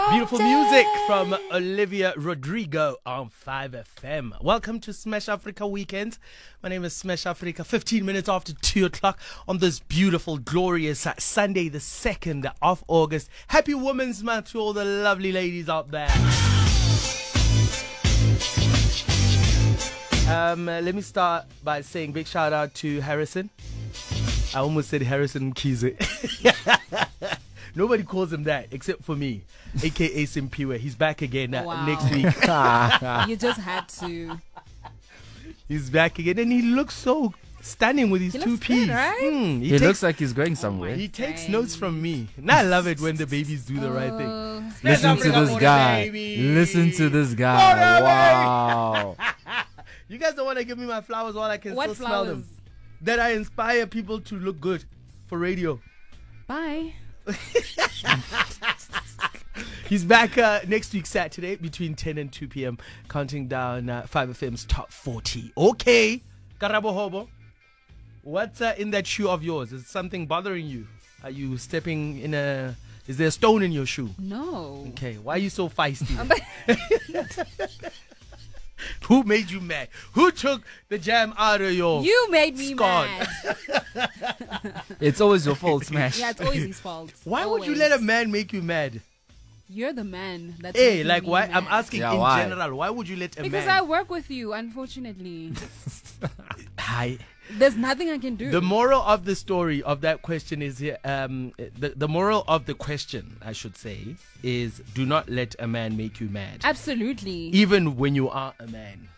Beautiful music from Olivia Rodrigo on 5FM. Welcome to Smash Africa Weekend. My name is Smash Africa. 15 minutes after 2 o'clock on this beautiful, glorious Sunday, the 2nd of August. Happy Women's Month to all the lovely ladies out there. Let me start by saying big shout out to Harrison. I almost said Harrison Mkhize. Nobody calls him that except for me, aka Simpiwe. He's back again next week. You just had to. He's back again, and he looks so stunning with his He two looks P's. good, right? He looks like he's going somewhere. He takes notes from me. And I love it when the babies do the right thing. Listen to this guy. Listen to this guy. Wow. You guys don't want to give me my flowers while I can What still smell flowers? them. That I inspire people to look good for radio. Bye. He's back next week Saturday between 10 and 2 p.m. counting down 5FM's top 40. Okay, Karabo Hobo, what's in that shoe of yours? Is something bothering you? Are you stepping in is there a stone in your shoe? No. Okay, why are you so feisty? Who made you mad? Who took the jam out of your You made me Scott. mad. It's always your fault, Smash. Yeah, it's always his fault. Why would you Always. let a man make you mad? You're the man. That's Hey, making like me why? mad. I'm asking Yeah, in why? general. Why would you let a Because man? I work with you, unfortunately. Hi. There's nothing I can do. The moral of the story of that question is here. The moral of the question, I should say, is do not let a man make you mad, Absolutely. even when you are a man.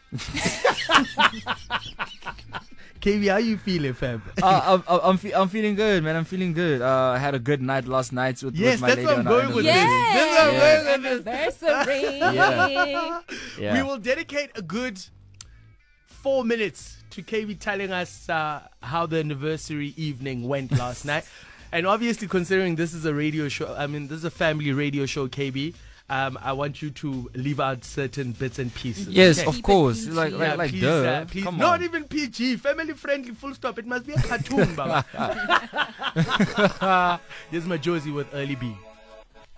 KB, how you feeling, fam? I'm feeling good, man. I'm feeling good. I had a good night last night with Yes, my that's lady what I'm on our going with anniversary. this. That's what I'm going with this. Anniversary. Yeah. We will dedicate a good 4 minutes to KB telling us how the anniversary evening went last night. And obviously, considering this is a radio show, this is a family radio show, KB, I want you to leave out certain bits and pieces. Yes, okay? of Keep it course. PG. Like, Yeah, like, please, duh. please. Come Not on. even PG, family friendly, full stop. It must be a cartoon, Baba. Here's my Josie with Early B.